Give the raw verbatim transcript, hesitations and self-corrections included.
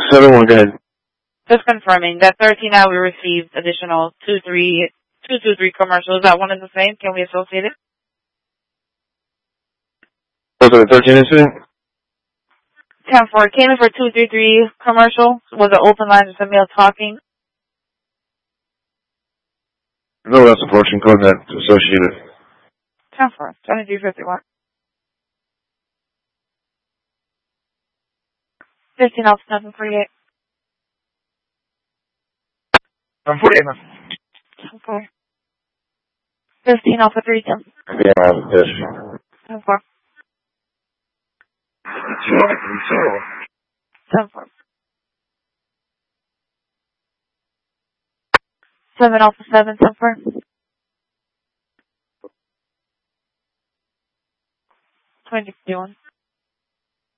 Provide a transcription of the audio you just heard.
seven one, go ahead. Just confirming that thirteen now we received additional two three two two three commercials. That one is the same. Can we associate it? Was it a thirteen incident? ten four came in for two three three commercial. Was it open line, just a male talking? No, that's a fortune code that's associated. ten four, twenty-three fifty-one. fifteen Alpha seven forty-eight. seven forty-eight, man. ten four. fifteen Alpha three ten. Yeah, I have this. ten four. ten four. seven Alpha seven ten four. twenty fifty-one.